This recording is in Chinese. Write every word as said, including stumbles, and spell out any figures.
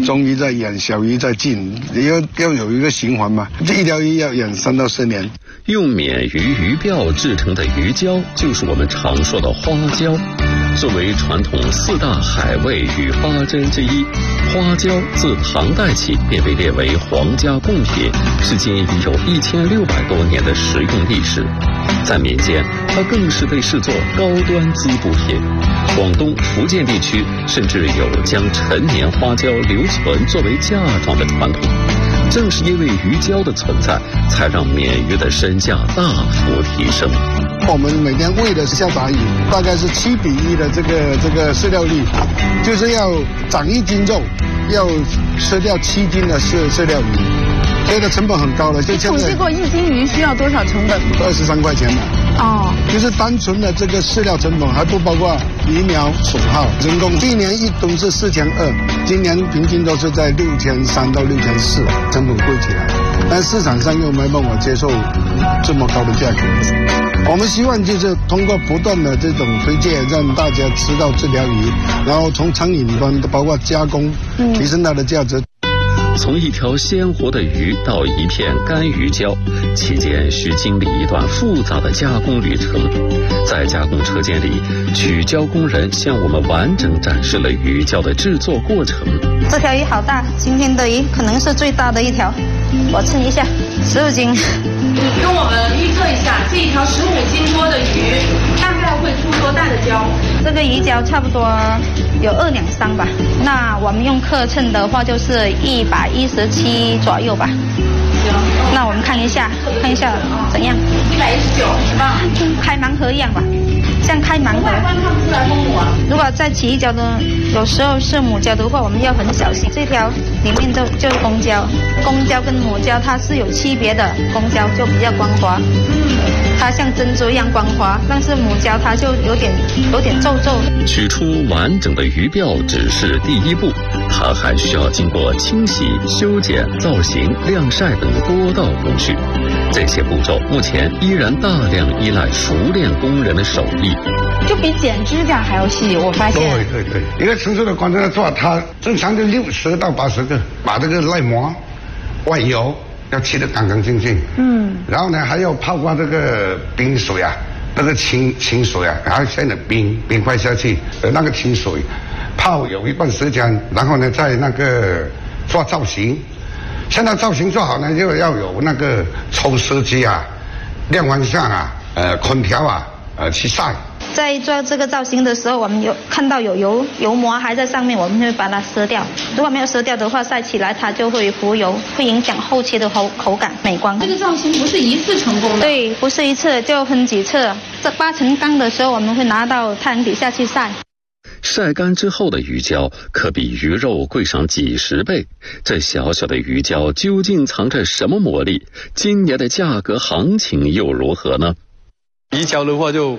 中鱼在养，小鱼在进，要要有一个循环嘛。这一条鱼要养三到四年。 用鲶鱼鱼鳔制成的鱼胶，就是我们常说的花胶。作为传统四大海味与花针之一，花胶自唐代起便被列为皇家贡品，至今已有一千六百多年的食用历史。在民间，它更是被视作高端滋补品。广东、福建地区甚至有将陈年花胶留存作为嫁妆的传统。正是因为鱼胶的存在，才让鲶鱼的身价大幅提升。 我们每天喂的是下杂鱼，大概是七比一的这个这个饲料率，就是要长一斤肉，要吃掉七斤的饲饲料鱼，所以的成本很高的。 你统计过一斤鱼需要多少成本？ 二十三块钱的。 哦， 就是单纯的这个饲料成本，还不包括鱼苗、损耗、人工。去年一吨是四千二，今年平均都是在六千三到六千四，成本贵起来，但市场上又没办法接受这么高的价格。我们希望就是通过不断的这种推荐，让大家吃到这条鱼，然后从餐饮端包括加工，提升它的价值。 从一条鲜活的鱼到一片干鱼胶，期间需经历一段复杂的加工旅程。在加工车间里，取胶工人向我们完整展示了鱼胶的制作过程。 这条鱼好大，今天的鱼可能是最大的一条，我称一下，十五斤。 跟我们预测一下，这一条十五斤多的鱼大概会出多大的胶？ 这个鱼胶差不多有二两三吧。那我们用克称的话，就是一百一十七左右吧。 行， 那我们看一下，看一下怎样？ 一百一十九是吧？ 开盲盒一样吧，像开盲盒。 外观看不出来公母啊。 如果在起胶的，有时候是母胶的话，我们要很小心。这条里面就就是公胶，公胶跟母胶它是有区别的，公胶就比较光滑，它像珍珠一样光滑，但是母胶它就有点有点皱皱。 取出完整的鱼鳔只是第一步，它还需要经过清洗、修剪、造型、晾晒等多道工序。这些步骤目前依然大量依赖熟练工人的手艺， 就比剪指甲还要细。我发现， 对对对，一个成熟的工人做，他正常就六十到八十个，把这个内膜、外油要切得干干净净。嗯，然后呢还要泡过这个冰水啊，那个清清水啊，然后现在冰冰块下去，呃那个清水泡有一段时间，然后呢再那个做造型。现在造型做好呢，就要有那个抽湿机啊、晾完相啊、呃空调啊、呃去晒。 在做这个造型的时候，我们有看到有油油膜还在上面，我们会把它撕掉。如果没有撕掉的话，晒起来它就会浮油，会影响后期的口口感、美观。 这个造型不是一次成功的。 对，不是一次，就分几次。这八成干的时候，我们会拿到太阳底下去晒。 晒干之后的鱼胶可比鱼肉贵上几十倍，这小小的鱼胶究竟藏着什么魔力？今年的价格行情又如何呢？ 鱼胶的话就